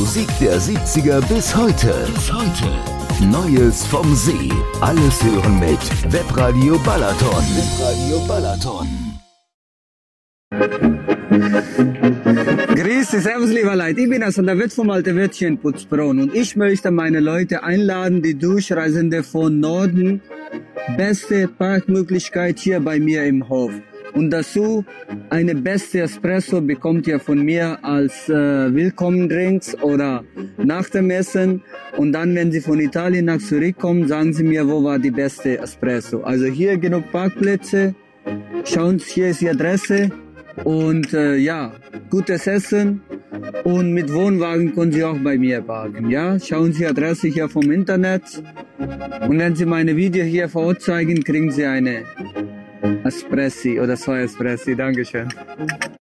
Musik der 70er bis heute. Neues vom See. Alles hören mit Webradio Balaton. Grüße, servus lieber Leute, ich bin der Wirt vom Alte Wirtchen Putzbronn und ich möchte meine Leute einladen, die Durchreisende von Norden, beste Parkmöglichkeit hier bei mir im Hof. Und dazu eine beste Espresso bekommt ihr von mir als Willkommendrinks oder nach dem Essen. Und dann, wenn Sie von Italien nach zurückkommen, sagen Sie mir, wo war die beste Espresso. Also hier genug Parkplätze, schauen Sie, hier ist die Adresse. Und ja, gutes Essen und mit Wohnwagen können Sie auch bei mir parken. Ja, schauen Sie Adresse hier vom Internet und wenn Sie meine Video hier vor Ort zeigen, kriegen Sie eine Espressi oder 2 Espressi. Dankeschön.